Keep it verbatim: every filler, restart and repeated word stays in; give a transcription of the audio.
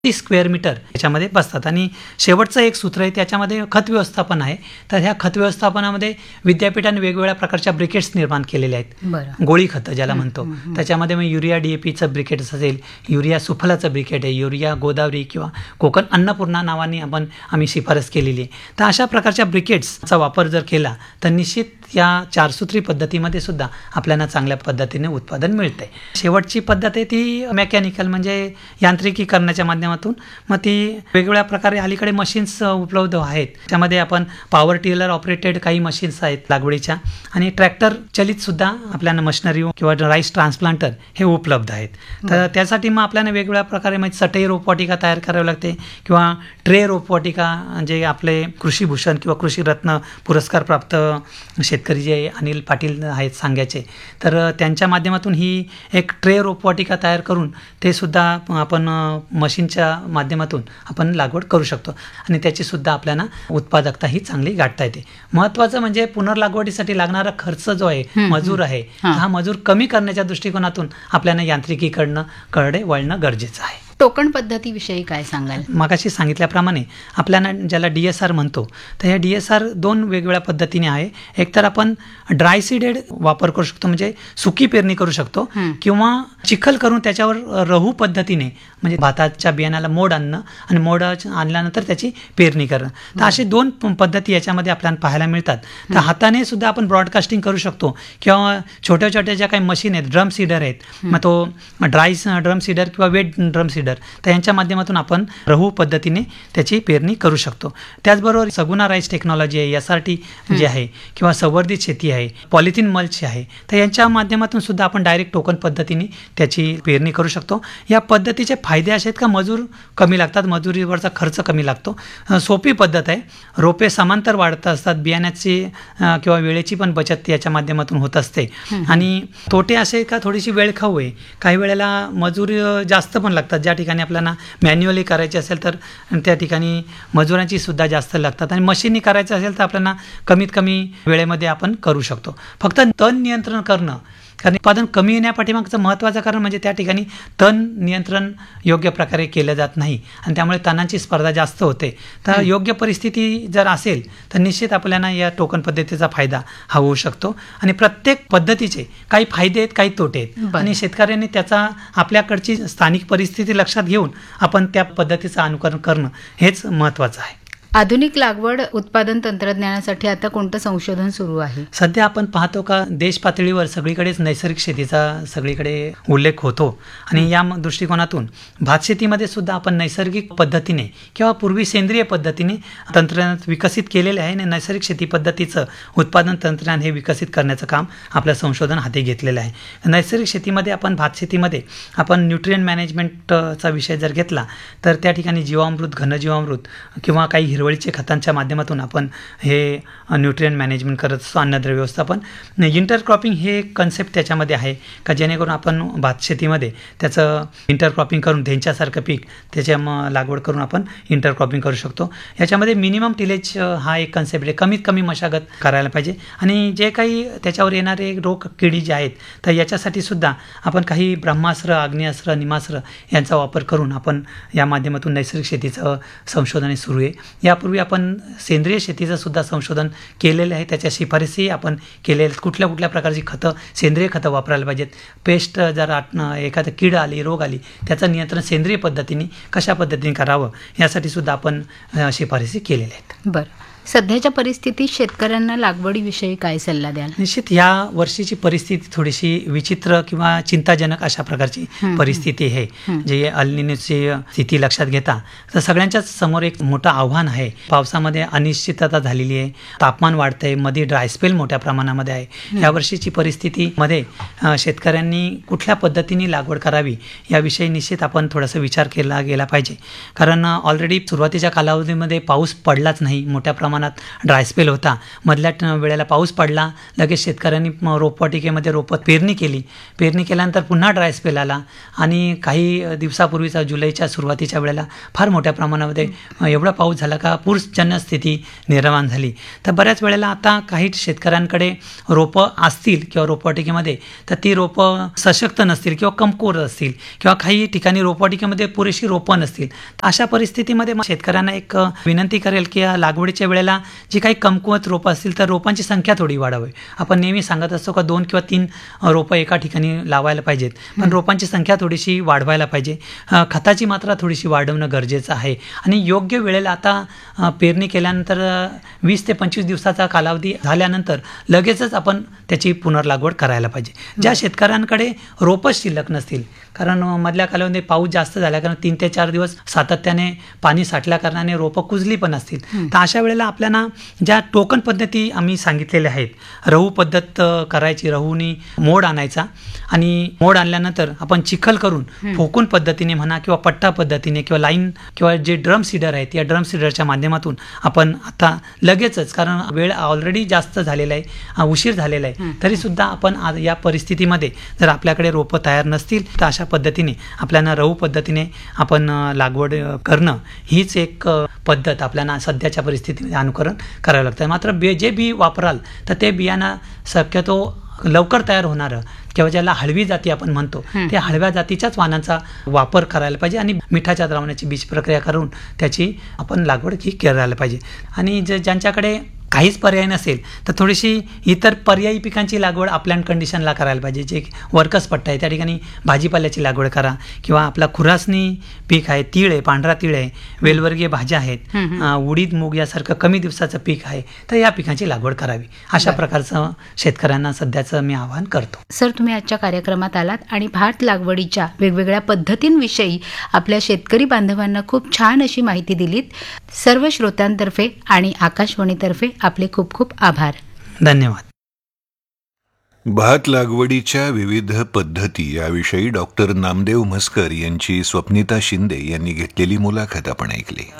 तीस square metre याच्यामध्ये बसतात. आणि शेवटचं एक सूत्र आहे त्याच्यामध्ये खत व्यवस्थापन आहे. तर ह्या खत व्यवस्थापनामध्ये विद्यापीठाने वेगवेगळ्या प्रकारच्या ब्रिकेट्स निर्माण केलेले आहेत. बरं. गोळी खतं ज्याला म्हणतो, त्याच्यामध्ये मग युरिया डीएपीचं ब्रिकेट असेल, युरिया सुफलाचं ब्रिकेट आहे, युरिया गोदावरी किंवा कोकण अन्नपूर्णा नावाने आपण आम्ही शिफारस केलेली आहे. तर अशा प्रकारच्या ब्रिकेट्सचा वापर जर केला तर निश्चित या चारसूत्री पद्धतीमध्ये सुद्धा आपल्याला चांगल्या पद्धतीने उत्पादन मिळते. शेवटची पद्धत आहे ती मेकॅनिकल म्हणजे यांत्रिकीकरणाच्या माध्यमातून. मग ती वेगवेगळ्या प्रकारे अलीकडे मशीन्स उपलब्ध आहेत. त्यामध्ये आपण पॉवर टिलर ऑपरेटेड काही मशीन्स आहेत लागवडीच्या, आणि ट्रॅक्टर चलित सुद्धा आपल्याला मशिनरी किंवा राईस ट्रान्सप्लांटर हे उपलब्ध आहेत. तर त्यासाठी मग आपल्याला वेगवेगळ्या प्रकारे म्हणजे चटई रोपवाटिका तयार करावी लागते किंवा ट्रे रोपवाटिका, जे आपले कृषीभूषण किंवा कृषीरत्न पुरस्कार प्राप्त शेतकरी जे अनिल पाटील आहेत सांग्याचे, तर त्यांच्या माध्यमातून ही एक ट्रे रोपवाटिका तयार करून ते सुद्धा आपण मशीनच्या माध्यमातून आपण लागवड करू शकतो आणि त्याची सुद्धा आपल्याला उत्पादकता ही चांगली गाठता येते. महत्त्वाचं म्हणजे पुनर्लागवडीसाठी लागणारा खर्च जो आहे, मजूर आहे, हा मजूर कमी करण्याच्या दृष्टिकोनातून आपल्याला यांत्रिकीकरण कडे वळणं गरजेचं आहे. टोकन पद्धतीविषयी काय सांगाल? मागाशी सांगितल्याप्रमाणे आपल्याला ज्याला डी एस आर म्हणतो, तर ह्या डी एस आर दोन वेगवेगळ्या पद्धतीने आहे. एक तर आपण ड्राय सीडेड वापर करू शकतो, म्हणजे सुकी पेरणी करू शकतो, किंवा चिखल करून त्याच्यावर रहू पद्धतीने म्हणजे भाताच्या बियाण्याला मोड आणणं आणि मोड आणल्यानंतर त्याची पेरणी करणं. तर असे दोन पद्धती याच्यामध्ये आपल्याला पाहायला मिळतात. तर हाताने सुद्धा आपण ब्रॉडकास्टिंग करू शकतो किंवा छोट्या छोट्या ज्या काही मशीन आहेत, ड्रम सीडर आहेत, मग तो ड्राय ड्रम सीडर किंवा वेट ड्रम सीडर, तर यांच्या माध्यमातून आपण रहू पद्धतीने त्याची पेरणी करू शकतो. त्याचबरोबर सगुना राईस टेक्नॉलॉजी आहे, एस आर टी जी आहे, किंवा संवर्धित शेती आहे, पॉलिथिन मल्च आहे, तर यांच्या माध्यमातून सुद्धा आपण डायरेक्ट टोकन पद्धतीने त्याची पेरणी करू शकतो. या पद्धतीचे फायदे असे आहेत का मजूर कमी लागतात, मजुरीवरचा खर्च कमी लागतो, सोपी पद्धत आहे, रोपे समांतर वाढत असतात, बियाण्याची किंवा वेळेची पण बचत याच्या माध्यमातून होत असते. आणि तोटे असे का थोडीशी वेळखाऊ आहे, काही वेळेला मजूर जास्त पण लागतात. ज्या ठिकाणी आपल्याला मॅन्युअली करायचे असेल तर त्या ठिकाणी मजुरांची सुद्धा जास्त लागतात, आणि मशीननी करायचं असेल तर आपल्याला कमीत कमी वेळेमध्ये आपण करू शकतो. फक्त तण नियंत्रण करणं, कारण उत्पादन कमी येण्यापाठीमागचं महत्त्वाचं कारण म्हणजे त्या ठिकाणी तण नियंत्रण योग्य प्रकारे केलं जात नाही आणि त्यामुळे तणांची स्पर्धा जास्त होते. तर योग्य परिस्थिती जर असेल तर निश्चित आपल्याला या टोकन पद्धतीचा फायदा हा होऊ शकतो. आणि प्रत्येक पद्धतीचे काही फायदे आहेत, काही तोटे आहेत, आणि शेतकऱ्यांनी त्याचा आपल्याकडची स्थानिक परिस्थिती लक्षात घेऊन आपण त्या पद्धतीचं अनुकरण करणं हेच महत्त्वाचं आहे. आधुनिक लागवड उत्पादन तंत्रज्ञानासाठी आता कोणतं संशोधन सुरू आहे? सध्या आपण पाहतो का देश पातळीवर सगळीकडेच नैसर्गिक शेतीचा सगळीकडे उल्लेख होतो, आणि या दृष्टिकोनातून भात शेतीमध्ये सुद्धा आपण नैसर्गिक पद्धतीने किंवा पूर्वी सेंद्रिय पद्धतीने तंत्रज्ञान विकसित केलेले आहे, आणि नैसर्गिक शेती पद्धतीचं उत्पादन तंत्रज्ञान हे विकसित करण्याचं काम आपलं संशोधन हाती घेतलेलं आहे. नैसर्गिक शेतीमध्ये आपण भात शेतीमध्ये आपण न्यूट्रिएंट मॅनेजमेंटचा विषय जर घेतला तर त्या ठिकाणी जीवामृत, घनजीवामृत किंवा काही हिरवळीचे खतांच्या माध्यमातून आपण हे न्यूट्रिएंट मॅनेजमेंट करत असतो, अन्नद्रव्य व्यवस्थापन. इंटरक्रॉपिंग हे एक कन्सेप्ट त्याच्यामध्ये आहे का जेणेकरून आपण भात शेतीमध्ये त्याचं इंटरक्रॉपिंग करून धेंच्यासारखं पीक त्याच्या मग लागवड करून आपण इंटरक्रॉपिंग करू शकतो. याच्यामध्ये मिनिमम टिलेज हा एक कन्सेप्ट आहे, कमीत कमी मशागत करायला पाहिजे, आणि जे काही त्याच्यावर येणारे रोग किडी जे आहेत तर याच्यासाठी सुद्धा आपण काही ब्रह्मास्त्र, आग्नेयास्त्र, निमास्त्र यांचा वापर करून आपण या माध्यमातून नैसर्गिक शेतीचं संशोधन सुरू आहे. यापूर्वी आपण सेंद्रिय शेतीचं सुद्धा संशोधन केलेलं आहे, त्याच्या शिफारसी आपण केलेल्या आहेत. कुठल्या कुठल्या प्रकारची खतं, सेंद्रिय खतं वापरायला पाहिजेत, पेस्ट जर एखादं कीड आली, रोग आली, त्याचं नियंत्रण सेंद्रिय पद्धतीने कशा पद्धतीने करावं यासाठी सुद्धा आपण शिफारसी केलेल्या आहेत. बरं, सध्याच्या परिस्थितीत शेतकऱ्यांना लागवडीविषयी काय सल्ला द्याल? निश्चित या वर्षीची परिस्थिती थोडीशी विचित्र किंवा चिंताजनक अशा प्रकारची परिस्थिती आहे, जे अल निनोची स्थिती लक्षात घेता तर सगळ्यांच्याच समोर एक मोठं आव्हान आहे. पावसामध्ये अनिश्चितता झालेली आहे, तापमान वाढतंय, मध्ये ड्राय स्पेल मोठ्या प्रमाणामध्ये आहे. या वर्षीची परिस्थितीमध्ये शेतकऱ्यांनी कुठल्या पद्धतीने लागवड करावी याविषयी निश्चित आपण थोडासा विचार केला गेला पाहिजे, कारण ऑलरेडी सुरुवातीच्या कालावधीमध्ये पाऊस पडलाच नाही मोठ्या प्रमाणात प्रमाणात ड्रायस्पेल होता. मधल्या ट- वेळेला पाऊस पडला, लगेच शेतकऱ्यांनी म- रोपवाटिकेमध्ये रोपं पेरणी केली. पेरणी केल्यानंतर पुन्हा ड्रायस्पेल आला आणि काही दिवसापूर्वीचा जुलैच्या सुरुवातीच्या वेळेला फार मोठ्या प्रमाणामध्ये अ, एवढा पाऊस झाला का पूरजन्य स्थिती निर्माण झाली. तर बऱ्याच वेळेला आता काही शेतकऱ्यांकडे रोपं असतील किंवा रोपवाटिकेमध्ये, तर ती रोपं सशक्त नसतील किंवा कमकुवत असतील किंवा काही ठिकाणी रोपवाटिकेमध्ये पुरेशी रोपं नसतील. तर अशा परिस्थितीमध्ये मग शेतकऱ्यांना एक अ, विनंती करेल की या लागवडीच्या वेळेला जी काही कमकुवत रोपं असतील तर रोपांची संख्या थोडी वाढावी. आपण नेहमी सांगत असतो का दोन किंवा तीन अ, रोपं एका ठिकाणी लावायला पाहिजेत, पण रोपांची संख्या थोडीशी वाढवायला पाहिजे. अ, खताची मात्रा थोडीशी वाढवणं गरजेचं आहे आणि योग्य वेळेला आता अ, पेरणी केल्यानंतर अ, वीस ते पंचवीस दिवसाचा कालावधी झाल्यानंतर लगेचच आपण त्याची पुनर्लागवड करायला पाहिजे. ज्या शेतकऱ्यांकडे रोपच शिल्लक नसतील, कारण अ, मधल्या कालावधीमध्ये पाऊस जास्त झाल्या कारण तीन ते चार दिवस सातत्याने पाणी साठल्या कारणाने रोपं कुजली पण असतील, तर अशा वेळेला आपल्याला ज्या टोकन पद्धती आम्ही सांगितलेल्या आहेत, रहू पद्धत अ, करायची, रहूनी मोड आणायचा आणि मोड आणल्यानंतर आपण चिखल करून फोकून पद्धतीने म्हणा किंवा पट्टा पद्धतीने किंवा लाईन किंवा जे ड्रम सीडर आहेत या ड्रम सीडरच्या माध्यमातून आपण आता लगेचच, कारण वेळ ऑलरेडी जास्त झालेला आहे, अ, उशीर झालेला आहे, तरीसुद्धा आपण आज या परिस्थितीमध्ये जर आपल्याकडे रोपं तयार नसतील तर अशा पद्धतीने आपल्याला रहू पद्धतीने आपण अ, लागवड अ, करणं हीच एक अ, पद्धत आपल्याला सध्याच्या परिस्थितीमध्ये अनुकरण करावं लागतं. मात्र बे जे बी वापराल तर ते बियाणं शक्यतो लवकर तयार होणारं किंवा ज्याला हळवी जाती आपण म्हणतो, त्या हळव्या जातीच्याच वाणांचा वापर करायला पाहिजे आणि मिठाच्या द्रावणाची बीज प्रक्रिया करून त्याची आपण लागवड ही करायला पाहिजे. आणि जे ज्यांच्याकडे काहीच पर्याय नसेल तर थोडीशी इतर पर्यायी पिकांची लागवड अपलँड कंडिशनला करायला पाहिजे. जे वर्कस पट्टा आहे त्या ठिकाणी भाजीपाल्याची लागवड करा किंवा आपला खुरासनी पीक आहे, तीळ आहे, पांढरा तीळ आहे, वेलवर्गीय भाज्या आहेत, अ, उडीद मूग यासारखं कमी दिवसाचं पीक आहे, तर या पिकांची लागवड करावी. अशा प्रकारचं शेतकऱ्यांना सध्याचं मी आवाहन करतो. सर, तुम्ही आजच्या कार्यक्रमात आलात आणि भात लागवडीच्या वेगवेगळ्या पद्धतींविषयी आपल्या शेतकरी बांधवांना खूप छान अशी माहिती दिलीत. सर्व श्रोत्यांतर्फे आणि आकाशवाणीतर्फे आपले खूप खूप आभार. धन्यवाद. भात लागवडीच्या विविध पद्धती याविषयी डॉक्टर नामदेव म्हसकर यांची स्वप्निता शिंदे यांनी घेतलेली मुलाखत आपण ऐकली.